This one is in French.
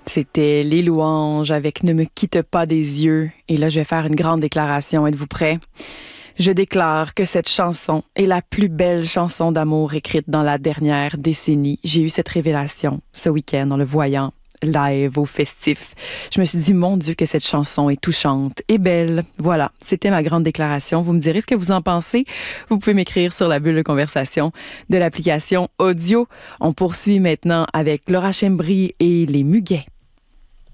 C'était Les Louanges avec Ne me quitte pas des yeux. Et là, je vais faire une grande déclaration. Êtes-vous prêts? Je déclare que cette chanson est la plus belle chanson d'amour écrite dans la dernière décennie. J'ai eu cette révélation ce week-end en le voyant live au festif. Je me suis dit, mon Dieu, que cette chanson est touchante et belle. Voilà, c'était ma grande déclaration. Vous me direz ce que vous en pensez. Vous pouvez m'écrire sur la bulle de conversation de l'application audio. On poursuit maintenant avec Laura Chembry et les Muguets.